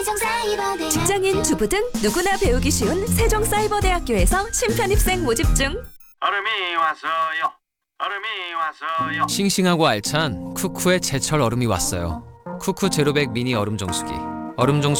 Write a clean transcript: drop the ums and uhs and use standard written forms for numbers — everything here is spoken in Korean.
직장인, 주부 등 누구나 배우기 쉬운 세종사이버대학교에서 신편입생 모집 중. 얼음이 왔어요. 얼음이 왔어요. 싱싱하고 알찬 쿠쿠의 제철 얼음이 왔어요. 쿠쿠 제로백 미니 얼음 정수기. 얼음 정수